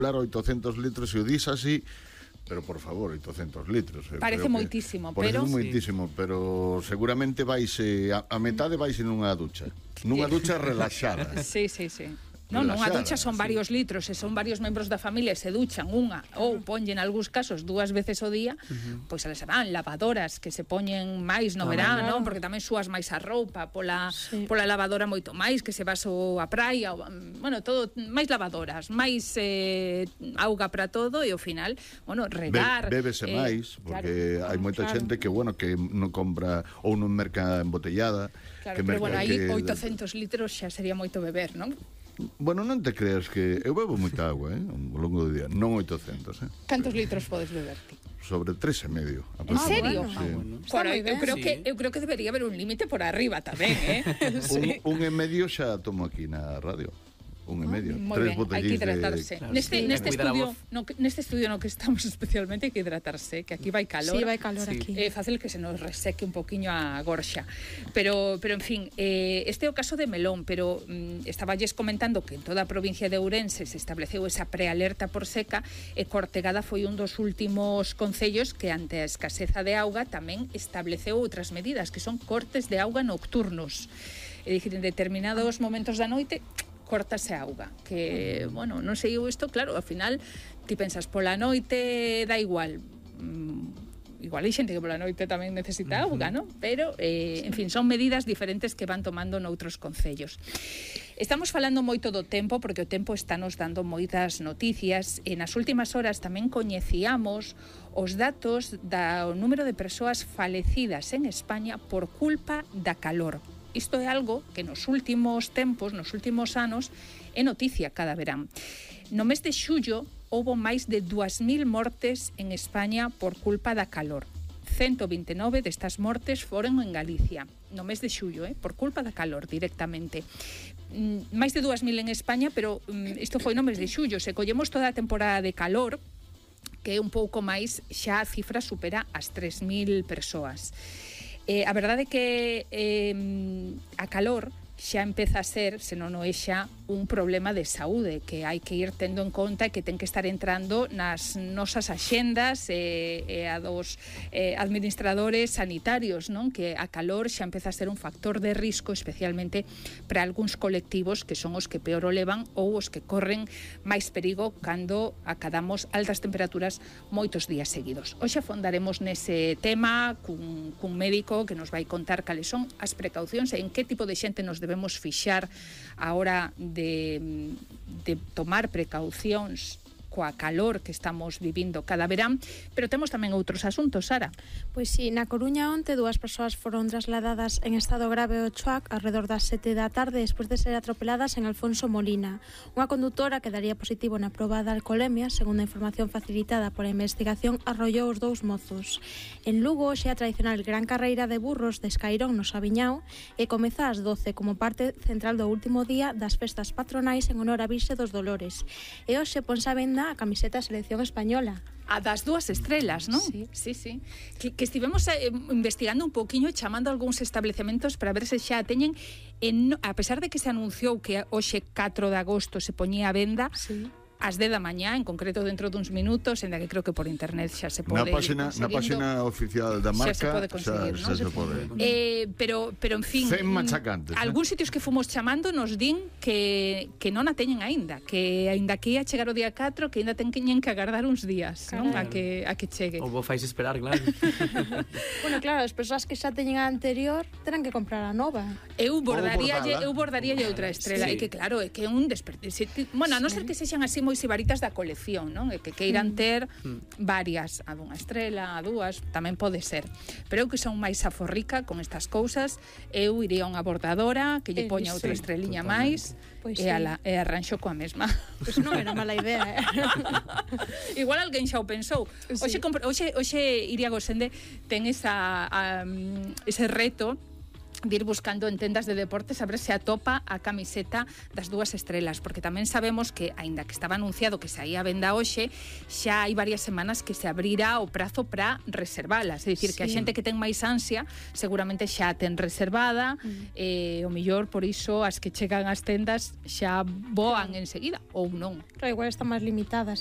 Claro, 800 litros, se o dis así, pero por favor, 800 litros. Parece moitísimo, pero... Parece moitísimo, pero seguramente vaise, a metade vaise nunha ducha. Nunha ducha relaxada. Sí. Non, unha ducha son varios litros e son varios membros da familia e se duchan unha ou poñen algúns casos 2 veces ao día, pois eles van lavadoras que se poñen máis no verano, non? Porque tamén súas máis a roupa pola lavadora moito máis que se vaso a praia, bueno, todo máis lavadoras, máis auga para todo e ao final, bueno, regar, bébese máis, porque hai moita xente que, bueno, que non compra ou non merca embotellada. Claro, pero bueno, aí 800 litros xa sería moito beber, non? Bueno, non te creas que... Eu bebo moita agua, ao longo do día. Non 800, Cantos litros podes beber ti? Sobre 3,5. En serio? Sí. Bueno, eu creo que debería haber un límite por arriba tamén, Sí. Un e medio xa tomo aquí na radio. Un e medio. Moi ben, hai que hidratarse. Neste estudio no que estamos especialmente hai que hidratarse, que aquí vai calor. Sí, vai calor aquí. É fácil que se nos reseque un poquinho a gorxa. Pero en fin, este é o caso de Melón, pero estaballes comentando que en toda a provincia de Ourense se estableceu esa prealerta por seca e Cortegada foi un dos últimos concellos que ante a escaseza de auga tamén estableceu outras medidas, que son cortes de auga nocturnos. É dicir, en determinados momentos da noite cortase a auga, que, bueno, non sei isto, claro, ao final ti pensas, pola noite dá igual, igual hai xente que pola noite tamén necesita auga, non? Pero, en fin, son medidas diferentes que van tomando noutros concellos. Estamos falando moito do tempo, porque o tempo está nos dando moitas noticias, e nas últimas horas tamén coñecíamos os datos do número de persoas falecidas en España por culpa da calor. Isto é algo que nos últimos tempos, nos últimos anos, é noticia cada verán. No mes de xullo, houbo máis de 2.000 mortes en España por culpa da calor. 129 destas mortes foron en Galicia, no mes de xullo, por culpa da calor directamente. Máis de 2.000 en España, pero isto foi no mes de xullo. Se collemos toda a temporada de calor, que é un pouco máis, xa a cifra supera as 3.000 persoas. A verdade é que a calor xa empeza a ser, se non o é xa, un problema de saúde que hai que ir tendo en conta e que ten que estar entrando nas nosas axendas e a dos administradores sanitarios, non? Que a calor xa empeza a ser un factor de risco, especialmente para algúns colectivos que son os que peor o levan ou os que corren máis perigo cando acadamos altas temperaturas moitos días seguidos. Hoxe afondaremos nese tema cun médico que nos vai contar cales son as precaucións e en que tipo de xente nos debemos fixar a hora de tomar precaucións coa calor que estamos vivindo cada verán, pero temos tamén outros asuntos, Sara. Pois sí, na Coruña onte 2 persoas foron trasladadas en estado grave ao Chuac alrededor das 7 da tarde despois de ser atropeladas en Alfonso Molina. Unha condutora que daría positivo na proba de alcoholemia, segundo a información facilitada pola investigación, arrollou os 2 mozos. En Lugo, xe a tradicional gran carreira de burros de Escairón no Sabiñao e comeza ás 12 como parte central do último día das festas patronais en honor a Virxe dos Dolores. E hoxe ponse a venda a camiseta da selección española. A das 2 estrelas, non? Sí. Que estivemos investigando un poquinho e chamando algúns establecementos para ver se xa teñen, a pesar de que se anunciou que hoxe 4 de agosto se poñía a venda, ás 10 da mañá, en concreto dentro duns minutos, en que creo que por internet xa se pode na página oficial da marca xa se pode conseguir, xa se pode. Pero en fin, algúns sitios que fomos chamando nos din que non a teñen aínda, que aínda que ia chegar o día 4, que aínda teñen que agardar uns días, non? A que chegue. Ou vos fais esperar, claro. Bueno, claro, as persoas que xa teñen a anterior terán que comprar a nova. Eu bordaríalle outra estrela, e que claro, é que é un desperdicio. Bueno, a non ser que sexan así moi sibaritas da colección, non? E que queiran ter varias, a dunha estrela, a 2, tamén pode ser. Pero eu que son máis aforrica con estas cousas, eu iría a unha bordadora que lle poña outra estreliña máis e arranxo coa mesma. Pois non era mala idea, Igual alguén xa o pensou. Hoxe iría Gosende ten ese reto de ir buscando en tendas de deportes a ver se atopa a camiseta das 2 estrelas, porque tamén sabemos que, aínda que estaba anunciado que se ia a venda hoxe, xa hai varias semanas que se abrirá o prazo para reservalas, é dicir, que a xente que ten máis ansia seguramente xa ten reservada, o mellor por iso as que chegan ás tendas xa voan enseguida, ou non. Claro, igual están máis limitadas.